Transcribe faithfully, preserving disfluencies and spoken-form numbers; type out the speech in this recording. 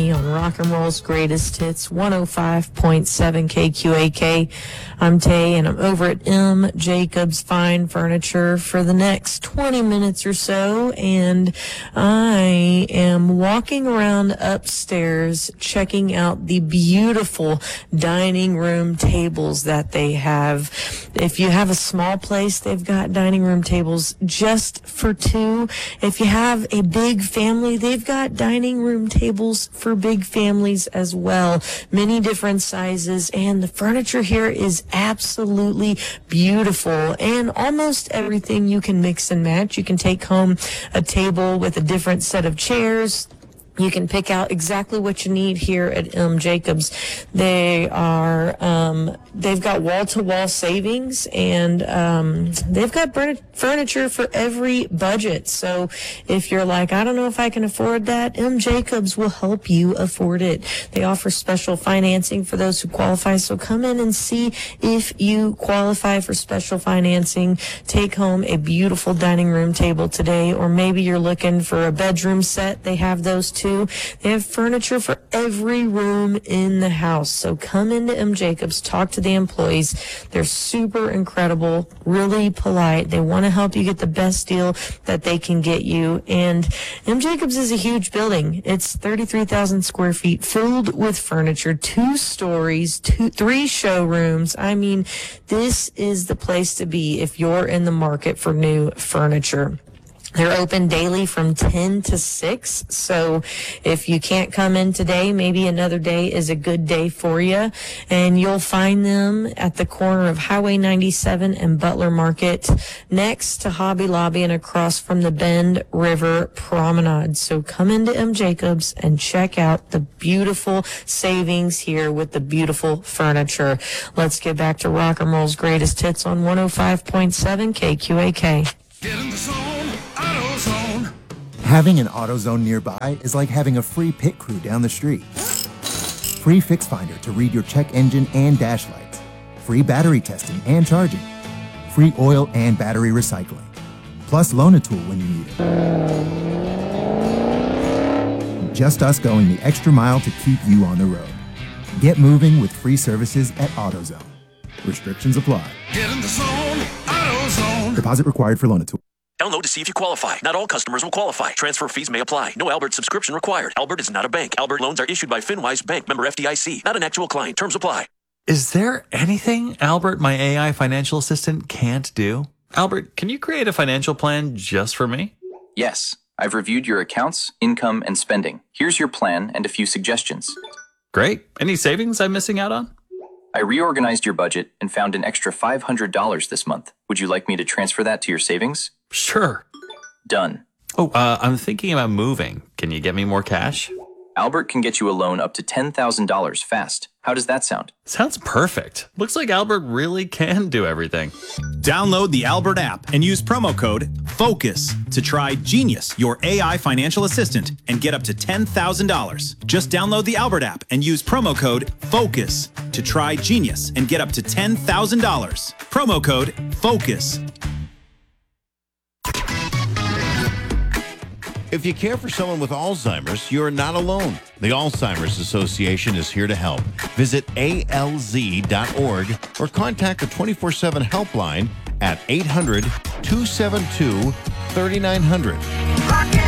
Tay on Rock and Roll's Greatest Hits, one oh five point seven K Q A K. I'm Tay, and I'm over at M. Jacobs Fine Furniture for the next twenty minutes or so, and I am walking around upstairs checking out the beautiful dining room tables that they have. If you have a small place, they've got dining room tables just for two. If you have a big family, they've got dining room tables for big families as well. Many different sizes, and the furniture here is absolutely beautiful, and almost everything you can mix and match. You can take home a table with a different set of chairs. You can pick out exactly what you need here at M. Jacobs. They are, um, they've got wall-to-wall savings, and um, they've got furniture for every budget. So if you're like, I don't know if I can afford that, M. Jacobs will help you afford it. They offer special financing for those who qualify. So come in and see if you qualify for special financing. Take home a beautiful dining room table today, or maybe you're looking for a bedroom set. They have those too. They have furniture for every room in the house. So come into M. Jacobs, talk to the employees. They're super incredible, really polite. They want to help you get the best deal that they can get you. And M. Jacobs is a huge building. It's thirty-three thousand square feet, filled with furniture, two stories, two, three showrooms. I mean, this is the place to be if you're in the market for new furniture. They're open daily from ten to six, so if you can't come in today, maybe another day is a good day for you. And you'll find them at the corner of Highway ninety-seven and Butler Market, next to Hobby Lobby and across from the Bend River Promenade. So come into M. Jacobs and check out the beautiful savings here with the beautiful furniture. Let's get back to Rock and Roll's Greatest Hits on one oh five point seven K Q A K. Get in the zone, AutoZone. Having an AutoZone nearby is like having a free pit crew down the street. Free Fix Finder to read your check engine and dash lights. Free battery testing and charging. Free oil and battery recycling. Plus Loan-A-Tool when you need it. Just us going the extra mile to keep you on the road. Get moving with free services at AutoZone. Restrictions apply. Get in the zone, AutoZone. Deposit required for Loan-A-Tool. Download to see if you qualify. Not all customers will qualify. Transfer fees may apply. No Albert subscription required. Albert is not a bank. Albert loans are issued by FinWise Bank, member F D I C. Not an actual client. Terms apply. Is there anything Albert, my A I financial assistant, can't do? Albert, can you create a financial plan just for me? Yes. I've reviewed your accounts, income, and spending. Here's your plan and a few suggestions. Great. Any savings I'm missing out on? I reorganized your budget and found an extra five hundred dollars this month. Would you like me to transfer that to your savings? Sure. Done. Oh, uh, I'm thinking about moving. Can you get me more cash? Albert can get you a loan up to ten thousand dollars fast. How does that sound? Sounds perfect. Looks like Albert really can do everything. Download the Albert app and use promo code FOCUS to try Genius, your A I financial assistant, and get up to ten thousand dollars. Just download the Albert app and use promo code FOCUS to try Genius and get up to ten thousand dollars. Promo code FOCUS. If you care for someone with Alzheimer's, you're not alone. The Alzheimer's Association is here to help. Visit A L Z dot org or contact the twenty-four seven helpline at eight hundred, two seven two, three nine zero zero.